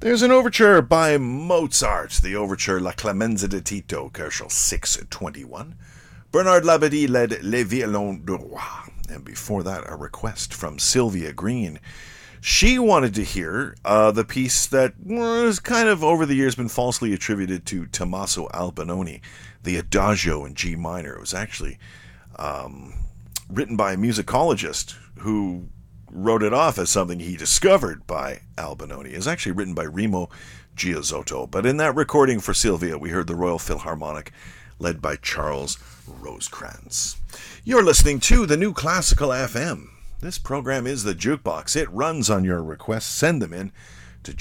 There's an overture by Mozart, the overture La Clemenza di Tito, Kochel 621. Bernard Labadie led Les Violons du Roi. And before that, a request from Sylvia Green. She wanted to hear the piece that was kind of over the years been falsely attributed to Tommaso Albinoni, the Adagio in G minor. It was actually written by a musicologist who wrote it off as something he discovered by Albinoni. It was actually written by Remo Giazzotto. But in that recording for Sylvia, we heard the Royal Philharmonic led by Charles Rosecrans. You're listening to the New Classical FM. This program is the Jukebox. It runs on your requests. Send them in to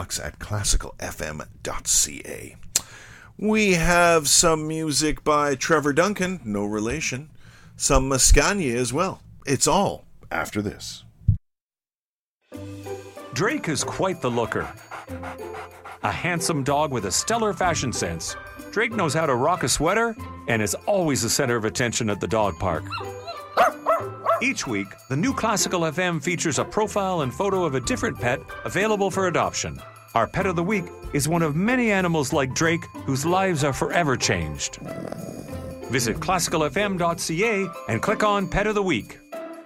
jukebox@classicalfm.ca. We have some music by Trevor Duncan, no relation. Some Mascagni as well. It's all after this. Drake is quite the looker. A handsome dog with a stellar fashion sense. Drake knows how to rock a sweater and is always the center of attention at the dog park. Each week, the New Classical FM features a profile and photo of a different pet available for adoption. Our pet of the week is one of many animals like Drake whose lives are forever changed. Visit classicalfm.ca and click on Pet of the Week.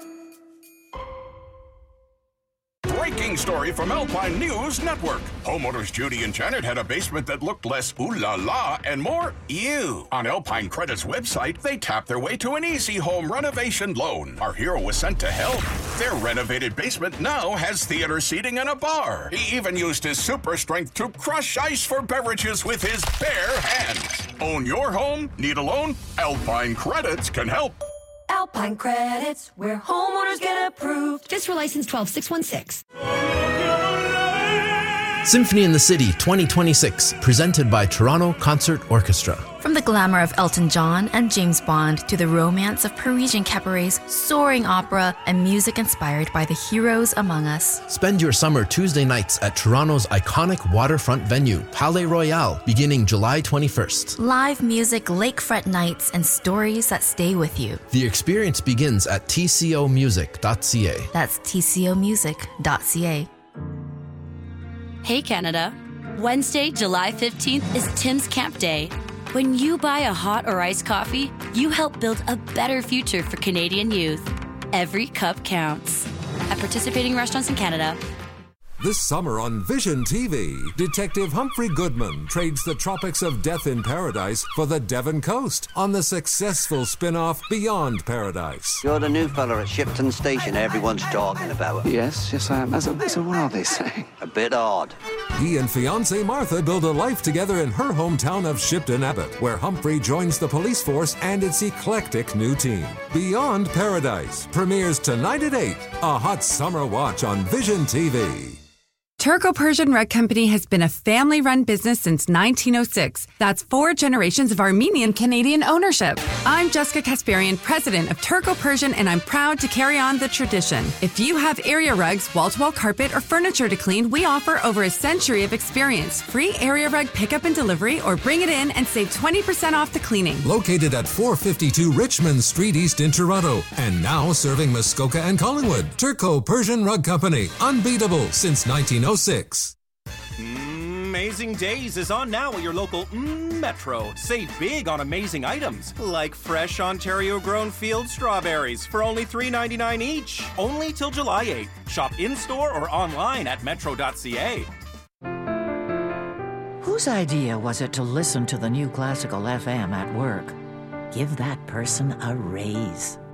Breaking story from Alpine News Network. Homeowners Judy and Janet had a basement that looked less ooh la la and more ew. On Alpine Credit's website, they tapped their way to an easy home renovation loan. Our hero was sent to help. Their renovated basement now has theater seating and a bar. He even used his super strength to crush ice for beverages with his bare hands. Own your home? Need a loan? Alpine Credits can help. Alpine Credits, where homeowners get approved. FSRA license 12616. Symphony in the City 2026, presented by Toronto Concert Orchestra. From the glamour of Elton John and James Bond to the romance of Parisian cabarets, soaring opera, and music inspired by the heroes among us. Spend your summer Tuesday nights at Toronto's iconic waterfront venue, Palais Royal, beginning July 21st. Live music, lakefront nights, and stories that stay with you. The experience begins at tcomusic.ca. That's tcomusic.ca. Hey Canada, Wednesday, July 15th is Tim's Camp Day. When you buy a hot or iced coffee, you help build a better future for Canadian youth. Every cup counts. At participating restaurants in Canada. This summer on Vision TV, Detective Humphrey Goodman trades the tropics of death in paradise for the Devon coast on the successful spin-off Beyond Paradise. You're the new fella at Shipton Station everyone's talking about. Yes, I am. So what are they saying? A bit odd. He and fiancée Martha build a life together in her hometown of Shipton Abbott, where Humphrey joins the police force and its eclectic new team. Beyond Paradise premieres tonight at 8. A hot summer watch on Vision TV. Turco-Persian Rug Company has been a family-run business since 1906. That's 4 generations of Armenian-Canadian ownership. I'm Jessica Kasparian, president of Turco-Persian, and I'm proud to carry on the tradition. If you have area rugs, wall-to-wall carpet, or furniture to clean, we offer over a century of experience. Free area rug pickup and delivery, or bring it in and save 20% off the cleaning. Located at 452 Richmond Street East in Toronto, and now serving Muskoka and Collingwood. Turco-Persian Rug Company, unbeatable since 1906. Amazing Days is on now at your local Metro. Save big on amazing items, like fresh Ontario-grown field strawberries for only $3.99 each. Only till July 8th. Shop in-store or online at metro.ca. Whose idea was it to listen to the New Classical FM at work? Give that person a raise.